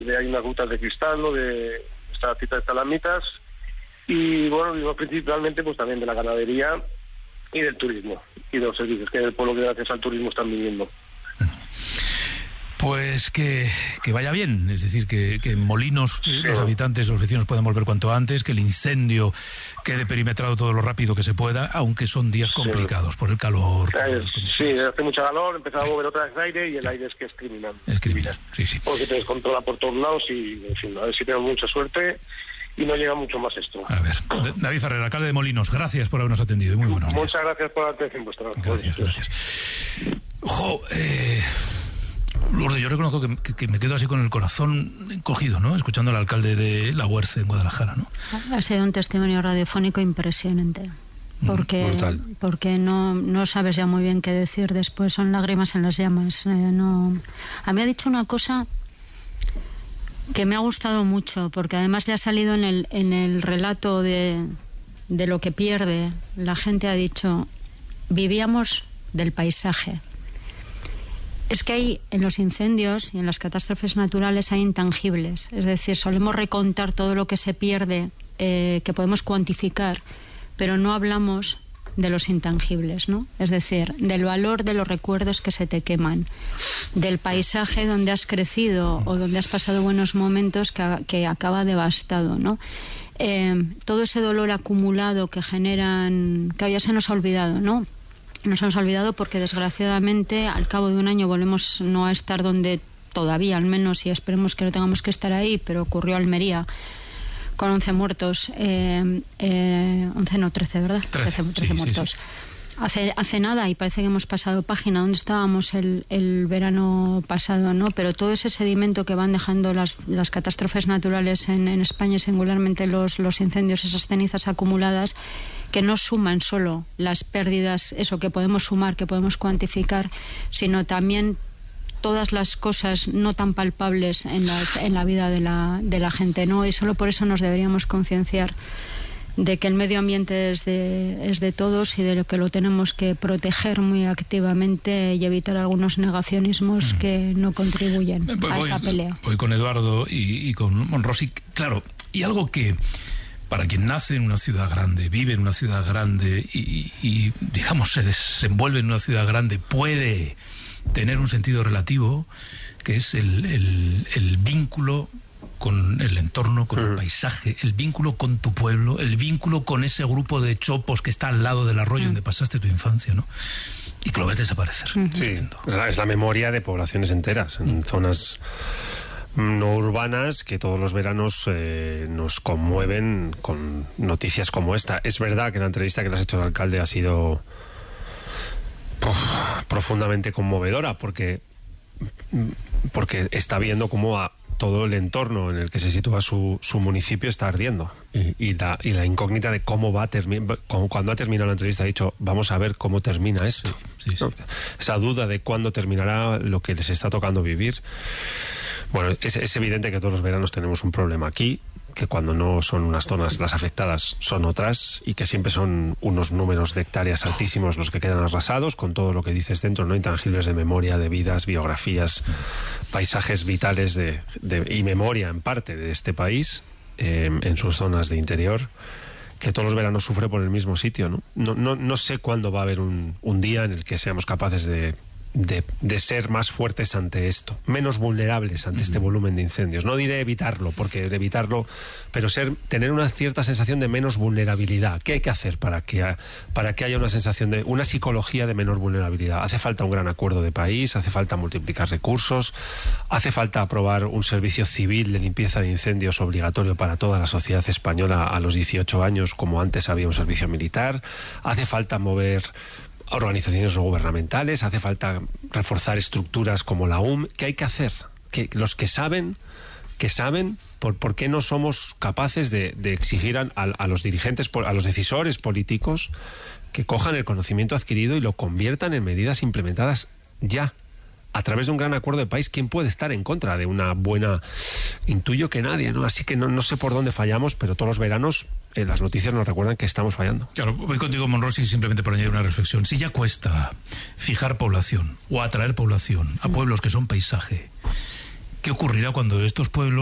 hay unas rutas de cristal, ¿no? De esta cita de estalagmitas, y bueno, vivimos principalmente pues también de la ganadería y del turismo, y de los servicios que el pueblo que gracias al turismo están viviendo. Pues que vaya bien, es decir, que en Molinos los habitantes, los vecinos puedan volver cuanto antes, que el incendio quede perimetrado todo lo rápido que se pueda, aunque son días complicados por el calor. Sí, hace mucha calor, empezaba a mover otra vez aire y el aire es que es criminal. Es criminal, sí. Porque te descontrola por todos lados y, en fin, a ver si tenemos mucha suerte y no llega mucho más esto. A ver, David Ferrer, alcalde de Molinos, gracias por habernos atendido y muy buenos días. Muchas gracias por la atención vuestra. Gracias. Lourdes, yo reconozco que me quedo así con el corazón encogido, ¿no? Escuchando al alcalde de La Huerce, en Guadalajara, ¿no? Ha sido un testimonio radiofónico impresionante. Porque no sabes ya muy bien qué decir después, son lágrimas en las llamas. A mí ha dicho una cosa que me ha gustado mucho, porque además le ha salido en el relato de lo que pierde. La gente ha dicho, vivíamos del paisaje. Es que hay, en los incendios y en las catástrofes naturales hay intangibles. Es decir, solemos recontar todo lo que se pierde, que podemos cuantificar, pero no hablamos de los intangibles, ¿no? Es decir, del valor de los recuerdos que se te queman, del paisaje donde has crecido o donde has pasado buenos momentos que acaba devastado, ¿no? Todo ese dolor acumulado que generan, que ya se nos ha olvidado, ¿no? Nos hemos olvidado porque desgraciadamente al cabo de un año volvemos no a estar donde todavía, al menos, y esperemos que no tengamos que estar ahí, pero ocurrió Almería con 11 muertos, 11 no, 13, ¿verdad? 13 muertos. Sí. Hace nada, y parece que hemos pasado página, donde estábamos el verano pasado, ¿no? Pero todo ese sedimento que van dejando las catástrofes naturales en España, singularmente los incendios, esas cenizas acumuladas, que no suman solo las pérdidas, eso que podemos sumar, que podemos cuantificar, sino también todas las cosas no tan palpables en la vida de la gente, ¿no? Y solo por eso nos deberíamos concienciar de que el medio ambiente es de todos y de lo que lo tenemos que proteger muy activamente y evitar algunos negacionismos que no contribuyen a esa pelea. Hoy con Eduardo y con Monrosi, claro, y algo que para quien nace en una ciudad grande, vive en una ciudad grande y digamos se desenvuelve en una ciudad grande, puede tener un sentido relativo, que es el vínculo con el entorno, con el paisaje, el vínculo con tu pueblo, el vínculo con ese grupo de chopos que está al lado del arroyo donde pasaste tu infancia, ¿no? Y que lo ves desaparecer. Sí, es la memoria de poblaciones enteras, en zonas no urbanas que todos los veranos nos conmueven con noticias como esta. Es verdad que la entrevista que le has hecho al alcalde ha sido profundamente conmovedora, porque está viendo cómo todo el entorno en el que se sitúa su municipio está ardiendo y la incógnita de cómo va a terminar. Cuando ha terminado la entrevista ha dicho, vamos a ver cómo termina esto. Sí. Esa duda de cuándo terminará lo que les está tocando vivir. Bueno, es evidente que todos los veranos tenemos un problema aquí, que cuando no son unas zonas las afectadas son otras, y que siempre son unos números de hectáreas altísimos los que quedan arrasados, con todo lo que dices dentro, no intangibles de memoria, de vidas, biografías, paisajes vitales y memoria en parte de este país, en sus zonas de interior, que todos los veranos sufre por el mismo sitio, ¿no? No sé cuándo va a haber un día en el que seamos capaces de ser más fuertes ante esto, menos vulnerables ante este volumen de incendios. No diré evitarlo, pero tener una cierta sensación de menos vulnerabilidad. ¿Qué hay que hacer para que haya una sensación de una psicología de menor vulnerabilidad? Hace falta un gran acuerdo de país, hace falta multiplicar recursos, hace falta aprobar un servicio civil de limpieza de incendios obligatorio para toda la sociedad española a los 18 años, como antes había un servicio militar, hace falta mover organizaciones no gubernamentales, hace falta reforzar estructuras como la UM. ¿Qué hay que hacer? Que los que saben por qué no somos capaces de exigir a los dirigentes, a los decisores políticos, que cojan el conocimiento adquirido y lo conviertan en medidas implementadas ya, a través de un gran acuerdo de país. ¿Quién puede estar en contra de una buena? Intuyo que nadie, ¿no? Así que no sé por dónde fallamos, pero todos los veranos las noticias nos recuerdan que estamos fallando. Claro, voy contigo, Monrosi, simplemente por añadir una reflexión. Si ya cuesta fijar población o atraer población a pueblos que son paisaje, ¿Qué ocurrirá cuando estos pueblos